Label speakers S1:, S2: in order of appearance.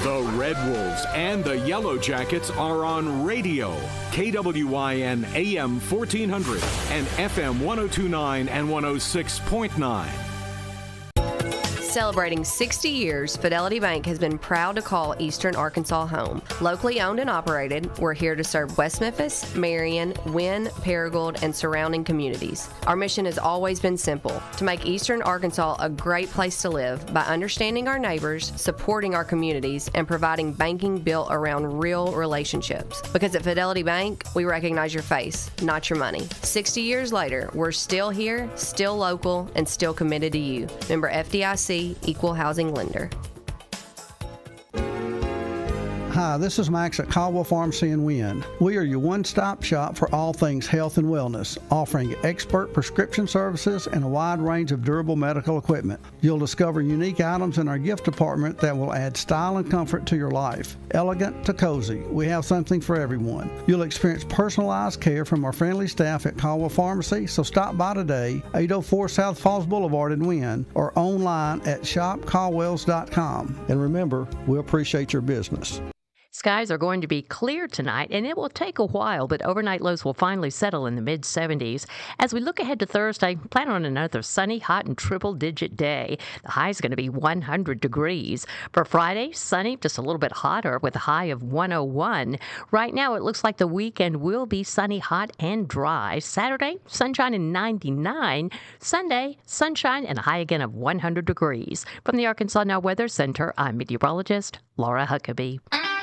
S1: The Red Wolves and the Yellow Jackets are on radio. KWYN AM 1400 and FM 1029 and 106.9.
S2: Celebrating 60 years, Fidelity Bank has been proud to call Eastern Arkansas home. Locally owned and operated, we're here to serve West Memphis, Marion, Wynne, Paragould, and surrounding communities. Our mission has always been simple, to make Eastern Arkansas a great place to live by understanding our neighbors, supporting our communities, and providing banking built around real relationships. Because at Fidelity Bank, we recognize your face, not your money. 60 years later, we're still here, still local, and still committed to you. Member FDIC, Equal Housing Lender.
S3: Hi, this is Max at Caldwell Pharmacy in Wynne. We are your one-stop shop for all things health and wellness, offering expert prescription services and a wide range of durable medical equipment. You'll discover unique items in our gift department that will add style and comfort to your life. Elegant to cozy, we have something for everyone. You'll experience personalized care from our friendly staff at Caldwell Pharmacy, so stop by today, 804 South Falls Boulevard in Wynne, or online at shopcaldwells.com. And remember, we appreciate your business.
S4: Skies are going to be clear tonight, and it will take a while, but overnight lows will finally settle in the mid-70s. As we look ahead to Thursday, plan on another sunny, hot, and triple-digit day. The high is going to be 100 degrees. For Friday, sunny, just a little bit hotter with a high of 101. Right now, it looks like the weekend will be sunny, hot, and dry. Saturday, sunshine and 99. Sunday, sunshine and a high again of 100 degrees. From the Arkansas Now Weather Center, I'm meteorologist Laura Huckabee.